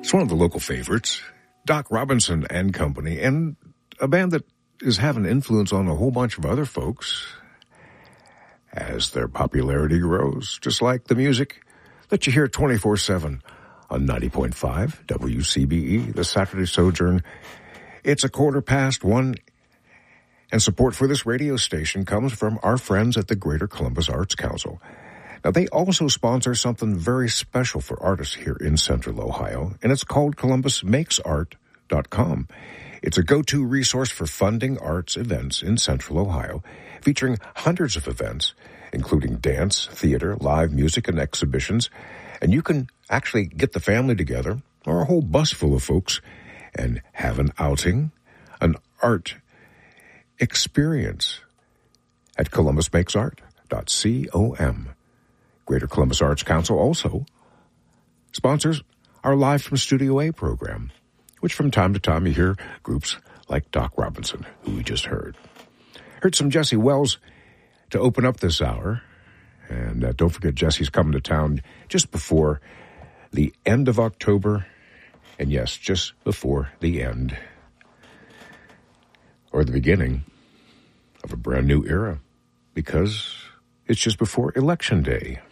It's one of the local favorites, Doc Robinson and Company, and a band that is having influence on a whole bunch of other folks as their popularity grows, just like the music that you hear 24/7 on 90.5 WCBE, the Saturday Sojourn. It's 1:15, and support for this radio station comes from our friends at the Greater Columbus Arts Council. Now, they also sponsor something very special for artists here in Central Ohio, and it's called ColumbusMakesArt.com. It's a go-to resource for funding arts events in Central Ohio, featuring hundreds of events, including dance, theater, live music, and exhibitions. And you can actually get the family together, or a whole bus full of folks, and have an outing, an art experience at ColumbusMakesArt.com. Greater Columbus Arts Council also sponsors our Live from Studio A program, which from time to time you hear groups like Doc Robinson, who we just heard. Heard some Jesse Wells to open up this hour. And don't forget, Jesse's coming to town just before the end of October. And yes, just before the end or the beginning of a brand new era, because it's just before Election Day.